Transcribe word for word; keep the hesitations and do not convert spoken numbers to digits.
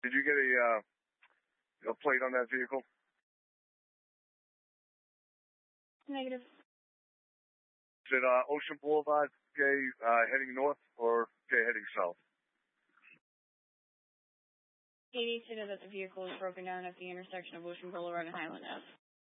Did you get a, uh, a plate on that vehicle? Negative. Is it uh, Ocean Boulevard, okay, uh, heading north or okay, heading south? A D stated that the vehicle was broken down at the intersection of Ocean Boulevard and Highland Ave.